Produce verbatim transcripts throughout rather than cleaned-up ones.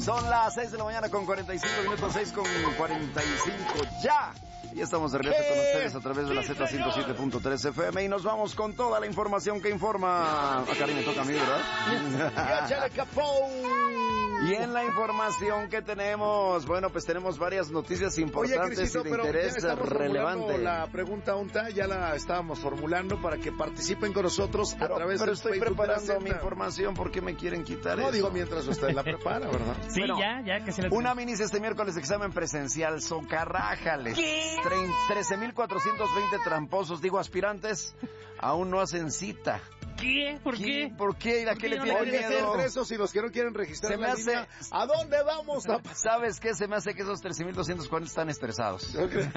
Son las seis de la mañana con cuarenta y cinco minutos, seis con cuarenta y cinco ya. Y estamos de regreso con ustedes a través de la Z ciento siete punto tres F M y nos vamos con toda la información que informa. A Karim me toca a mí, ¿verdad? Y en la información que tenemos, bueno, pues tenemos varias noticias importantes. Oye, Crisito, y de interés relevante. La pregunta UNTA ya la estábamos formulando para que participen con nosotros pero, a través pero de estoy Facebook preparando mi información. ¿Por qué me quieren quitar no, eso? No, digo mientras usted la prepara, ¿verdad? Sí, bueno, ya, ya que se la... Una mini este miércoles examen presencial, socarrájales. ¿Qué? trece mil cuatrocientos veinte tramposos, digo aspirantes, aún no hacen cita. ¿Qué? ¿Por qué? ¿Por qué? ¿A qué le tienen miedo? Entre esos, si los que no quieren registrar se en me la hace... línea, ¿a dónde vamos a pasar? ¿Sabes qué? Se me hace que esos trece mil doscientos cuarenta están estresados. Y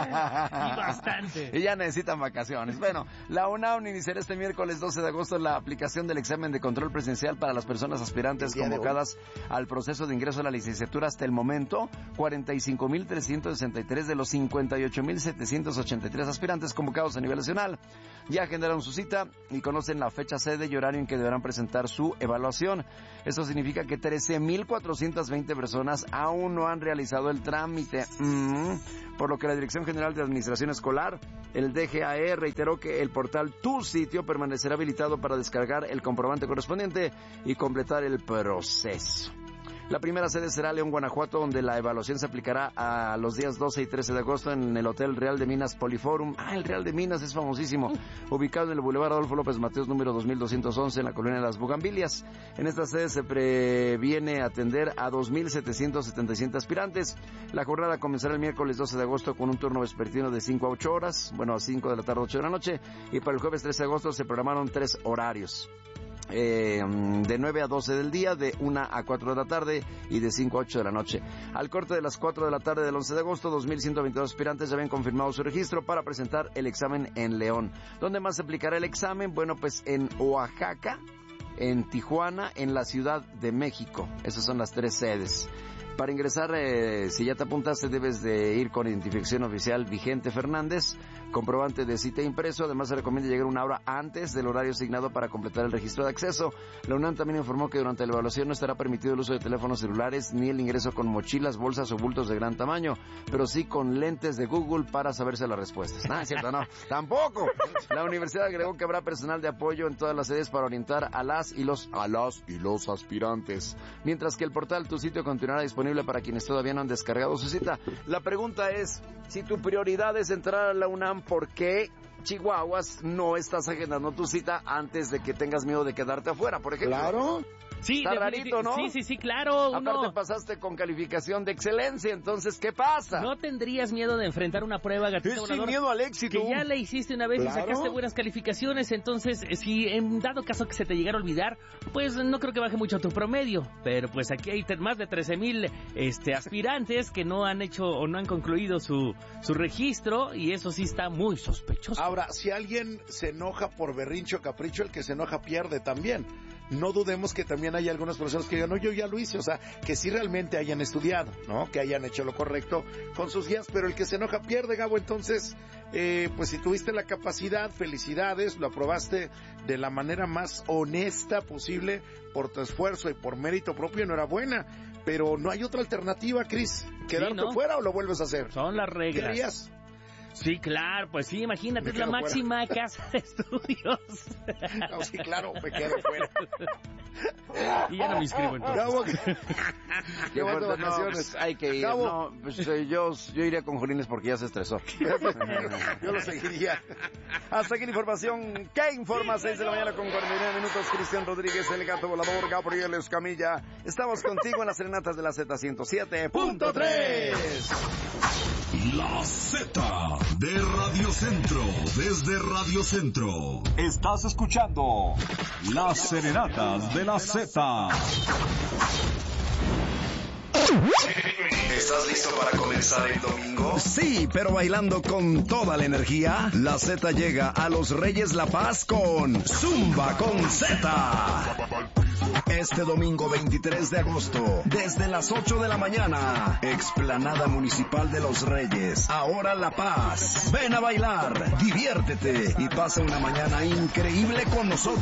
bastante. Y ya necesitan vacaciones. Bueno, la UNAM iniciará este miércoles doce de agosto la aplicación del examen de control presencial para las personas aspirantes convocadas al proceso de ingreso a la licenciatura. Hasta el momento, cuarenta y cinco mil trescientos sesenta y tres de los cincuenta y ocho mil setecientos ochenta y tres aspirantes convocados a nivel nacional ya agendaron su cita y conocen la fecha, sede y horario en que deberán presentar su evaluación. Eso significa que trece mil cuatrocientas veinte personas aún no han realizado el trámite, mm, por lo que la Dirección General de Administración Escolar, el D G A E, reiteró que el portal Tu Sitio permanecerá habilitado para descargar el comprobante correspondiente y completar el proceso. La primera sede será León, Guanajuato, donde la evaluación se aplicará a los días doce y trece de agosto en el Hotel Real de Minas Poliforum. Ah, el Real de Minas es famosísimo. Ubicado en el Boulevard Adolfo López Mateos, número dos mil doscientos once, en la colonia de las Bugambilias. En esta sede se previene atender a dos mil setecientos setenta y siete aspirantes. La jornada comenzará el miércoles doce de agosto con un turno vespertino de cinco a ocho horas, bueno, a cinco de la tarde, ocho de la noche. Y para el jueves trece de agosto se programaron tres horarios. Eh, de nueve a doce del día, de una a cuatro de la tarde y de cinco a ocho de la noche. Al corte de las cuatro de la tarde del once de agosto, dos mil ciento veintidós aspirantes ya habían confirmado su registro para presentar el examen en León. ¿Dónde más se aplicará el examen? Bueno, pues en Oaxaca, en Tijuana, en la Ciudad de México. Esas son las tres sedes. Para ingresar, eh, si ya te apuntaste, debes de ir con identificación oficial vigente Fernández, comprobante de cita impreso. Además, se recomienda llegar una hora antes del horario asignado para completar el registro de acceso. La UNAM también informó que durante la evaluación no estará permitido el uso de teléfonos celulares ni el ingreso con mochilas, bolsas o bultos de gran tamaño, pero sí con lentes de Google para saberse las respuestas. No, es cierto, no. Tampoco. La universidad agregó que habrá personal de apoyo en todas las sedes para orientar a las y los a las y los aspirantes. Mientras que el portal Tu Sitio continuará disponible para quienes todavía no han descargado su cita. La pregunta es, si tu prioridad es entrar a la UNAM, ¿por qué, Chihuahuas, no estás agendando tu cita antes de que tengas miedo de quedarte afuera, por ejemplo? Claro. Sí, está rarito, ¿no? Sí, sí, sí, claro. Aparte uno... pasaste con calificación de excelencia, entonces, ¿qué pasa? ¿No tendrías miedo de enfrentar una prueba, gatito Es volador? sin miedo al éxito. Que ya la hiciste una vez, claro, y sacaste buenas calificaciones, entonces, si en dado caso que se te llegara a olvidar, pues no creo que baje mucho tu promedio. Pero pues aquí hay más de trece mil este, aspirantes que no han hecho o no han concluido su, su registro, y eso sí está muy sospechoso. Ahora, si alguien se enoja por berrincho o capricho, el que se enoja pierde también. No dudemos que también hay algunas personas que digan, no, yo ya lo hice, o sea, que sí realmente hayan estudiado, ¿no? Que hayan hecho lo correcto con sus guías, pero el que se enoja pierde, Gabo. Entonces, eh, pues si tuviste la capacidad, felicidades, lo aprobaste de la manera más honesta posible por tu esfuerzo y por mérito propio, enhorabuena. Pero no hay otra alternativa, Cris, ¿quedarte sí, ¿no? fuera o lo vuelves a hacer? Son las reglas. ¿Qué harías? Sí, claro, pues sí, imagínate, me es la máxima fuera. Casa de estudios. No, sí, claro, me quedo fuera. Y ya no me inscribo entonces. Gabo, que... ¿Qué vas de vacaciones? No, hay que ir. Gabo. No, pues yo, yo iría con Jolines porque ya se estresó. Yo lo seguiría. Hasta aquí la información. ¿Qué informa? seis de la mañana con cuarenta y nueve minutos. Cristian Rodríguez, el gato volador, Gabriel Escamilla. Estamos contigo en las serenatas de la Z ciento siete punto tres. La Z de Radio Centro, desde Radio Centro. Estás escuchando Las Serenatas de la Z. ¿Estás listo para comenzar el domingo? Sí, pero bailando con toda la energía. La Z llega a los Reyes La Paz con Zumba con Z. Este domingo veintitrés de agosto, desde las ocho de la mañana, Explanada Municipal de los Reyes, ahora La Paz. Ven a bailar, diviértete y pasa una mañana increíble con nosotros.